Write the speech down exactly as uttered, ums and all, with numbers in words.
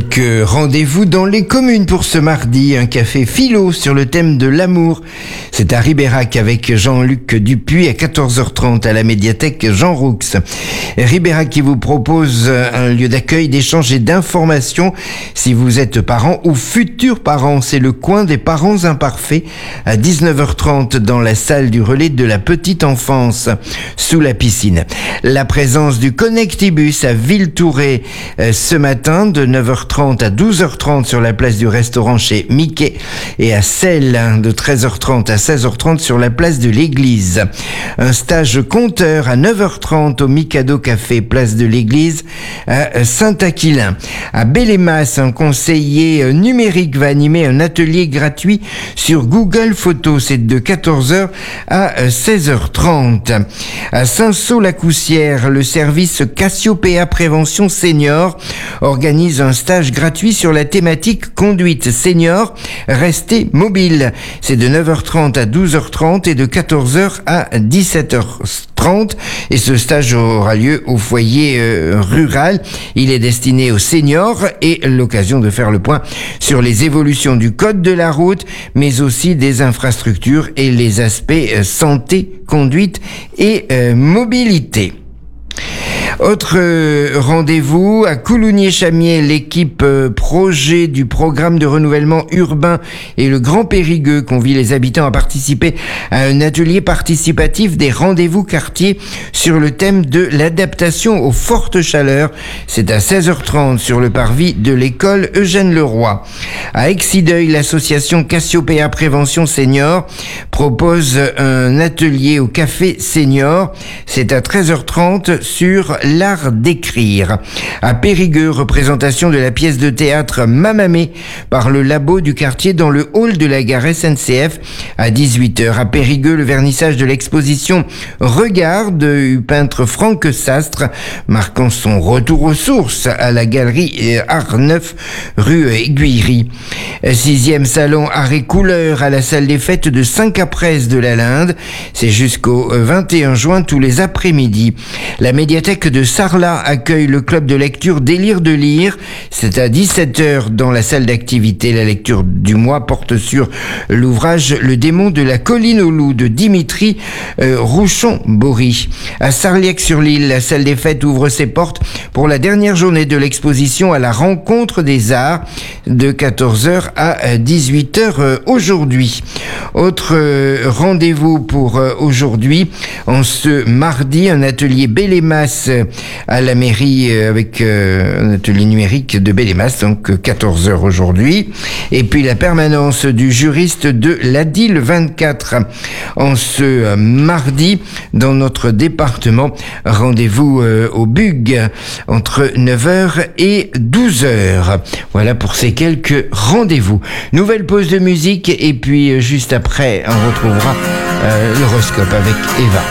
Quelques rendez-vous dans les communes pour ce mardi. Un café philo sur le thème de l'amour. C'est à Ribérac avec Jean-Luc Dupuis à quatorze heures trente à la médiathèque Jean Roux. Ribérac qui vous propose un lieu d'accueil, d'échange et d'information si vous êtes parent ou futur parent. C'est le coin des parents imparfaits à dix-neuf heures trente dans la salle du relais de la petite enfance sous la piscine. La présence du Connectibus à Villetouré ce matin de neuf heures trente à douze heures trente sur la place du restaurant chez Mickey et à Celle de treize heures trente à seize heures trente sur la place de l'église. Un stage compteur à neuf heures trente au Mikado Café place de l'église à Saint-Aquilin. À Bellémas, un conseiller numérique va animer un atelier gratuit sur Google Photos. C'est de quatorze heures à seize heures trente. À Saint-Saul-la-Coussière, le service Cassiopéa Prévention Senior organise un stage gratuit sur la thématique conduite senior, restez mobile. C'est de neuf heures trente à douze heures trente et de quatorze heures à dix-sept heures trente. Et ce stage aura lieu au foyer euh, rural. Il est destiné aux seniors et l'occasion de faire le point sur les évolutions du code de la route, mais aussi des infrastructures et les aspects euh, santé, conduite et euh, mobilité. Autre rendez-vous à Coulounier-Chamiers, l'équipe euh, projet du programme de renouvellement urbain et le Grand Périgueux convie les habitants à participer à un atelier participatif des rendez-vous quartiers sur le thème de l'adaptation aux fortes chaleurs. C'est à seize heures trente sur le parvis de l'école Eugène Leroy. À Exideuil, l'association Cassiopéa Prévention Senior propose un atelier au café senior. C'est à treize heures trente sur l'art d'écrire. À Périgueux, représentation de la pièce de théâtre Mamamé par le labo du quartier dans le hall de la gare S N C F à dix-huit heures. À Périgueux, le vernissage de l'exposition Regard du peintre Franck Sastre, marquant son retour aux sources à la galerie Art Neuf rue Aiguillerie. Sixième salon Art et Couleur à la salle des fêtes de Saint-Caprès de la Linde. C'est jusqu'au vingt et un juin tous les après-midi. La médiathèque de Sarlat accueille le club de lecture Délire de lire. C'est à dix-sept heures dans la salle d'activité. La lecture du mois porte sur l'ouvrage Le démon de la colline aux loups de Dimitri euh, Rouchon-Bory. À Sarliec-sur-l'Île, la salle des fêtes ouvre ses portes pour la dernière journée de l'exposition à la rencontre des arts de quatorze heures à dix-huit heures aujourd'hui. Autre euh, rendez-vous pour euh, aujourd'hui, en ce mardi, un atelier Bellémas à la mairie avec euh, un atelier numérique de Bellémas, donc quatorze heures aujourd'hui. Et puis la permanence du juriste de l'A D I L vingt-quatre en ce euh, mardi dans notre département. Rendez-vous euh, au Bug entre neuf heures et douze heures. Voilà pour ces quelques rendez-vous. Nouvelle pause de musique et puis euh, juste après on retrouvera euh, l'horoscope avec Eva.